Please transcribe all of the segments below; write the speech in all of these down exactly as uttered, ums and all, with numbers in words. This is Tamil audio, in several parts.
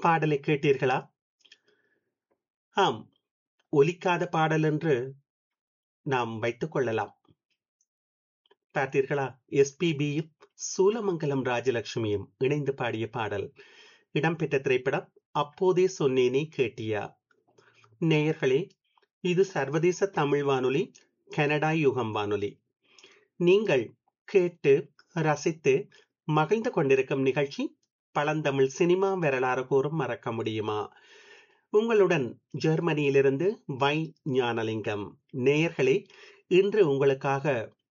பாடலை கேட்டீர்களா? ஆம், ஒலிக்காத பாடல் என்று நாம் வைத்துக் கொள்ளலாம். பார்த்தீர்களா? எஸ்பிபியும் சூலமங்கலம் ராஜலட்சுமியும் இணைந்து பாடிய பாடல் இடம்பெற்ற திரைப்படம் அப்போதே சொன்னேனே கேட்டியா. நேயர்களே, இது சர்வதேச தமிழ் வானொலி, கனடா யுகம் வானொலி. நீங்கள் கேட்டு ரசித்து மகிழ்ந்து கொண்டிருக்கும் நிகழ்ச்சி பழந்தமிழ் சினிமா வரலாறு கூறும் மறக்க முடியுமா? உங்களுடன் ஜெர்மனியிலிருந்து வை ஞானலிங்கம். நேயர்களே, இன்று உங்களுக்காக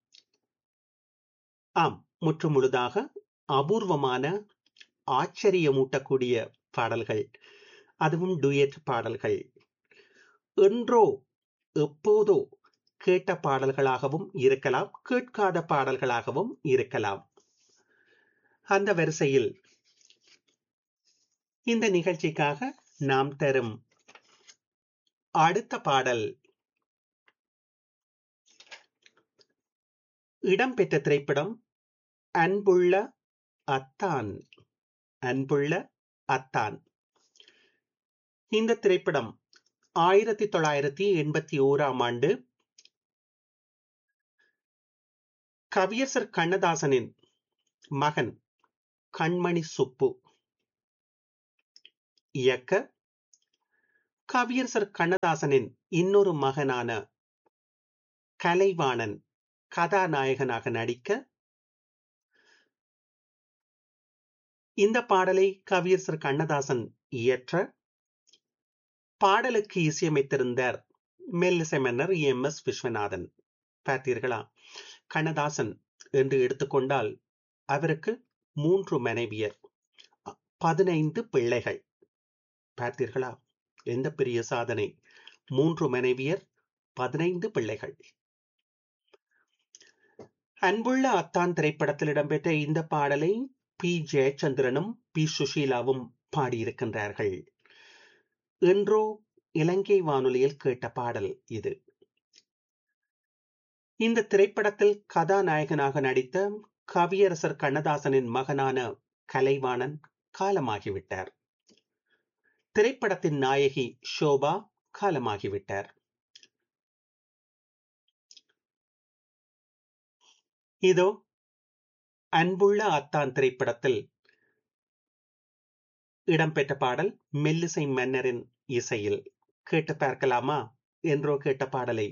ஆம் முற்று முழுதாக அபூர்வமான ஆச்சரியமூட்டக்கூடிய பாடல்கள், அதுவும் டூயட் பாடல்கள். என்றோ எப்போதோ கேட்ட பாடல்களாகவும் இருக்கலாம், கேட்காத பாடல்களாகவும் இருக்கலாம். அந்த வரிசையில் இந்த நிகழ்ச்சிக்காக நாம் தரும் அடுத்த பாடல் இடம்பெற்ற திரைப்படம் அன்புள்ள அத்தான். அன்புள்ள அத்தான். இந்த திரைப்படம் ஆயிரத்தி தொள்ளாயிரத்தி எண்பத்தி ஓராம் ஆண்டு கவியரசர் கண்ணதாசனின் மகன் கண்மணி சுப்பு இயக்க, கவியரசர் கண்ணதாசனின் இன்னொரு மகனான கலைவாணன் கதாநாயகனாக நடிக்க, இந்த பாடலை கவியரசர் கண்ணதாசன் இயற்ற, பாடலுக்கு இசையமைத்திருந்தார் மெல்லிசை மன்னர் எம் எஸ் விஸ்வநாதன். பார்த்தீர்களா? கண்ணதாசன் என்று எடுத்துக்கொண்டால் அவருக்கு மூன்று மனைவியர், பதினைந்து பிள்ளைகள். பார்த்தீர்களா? எந்த பெரிய சாதனை! மூன்று மனைவியர், பதினைந்து பிள்ளைகள். அன்புள்ள அத்தான் திரைப்படத்தில் இடம்பெற்ற இந்த பாடலை பி ஜெயச்சந்திரனும் பி சுஷீலாவும் பாடியிருக்கின்றார்கள். என்றோ இலங்கை வானொலியில் கேட்ட பாடல் இது. இந்த திரைப்படத்தில் கதாநாயகனாக நடித்த கவியரசர் கண்ணதாசனின் மகனான கலைவாணன் காலமாகிவிட்டார். திரைப்படத்தின் நாயகி ஷோபா காலமாகிவிட்டார். இதோ அன்புள்ள அத்தான் திரைப்படத்தில் இடம்பெற்ற பாடல் மெல்லிசை மன்னரின் இசையில். கேட்டு பார்க்கலாமா? என்றோ கேட்ட பாடலை.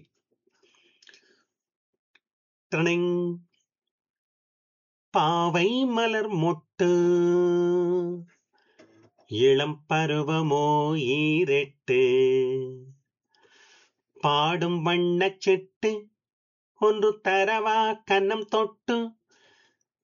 ட்ரனிங். பாவை மலர் மொட்டு இளம் பருவமோ ஈரெட்டு, பாடும் வண்ணச் செட்டு ஒன்று தரவா கன்னம் தொட்டு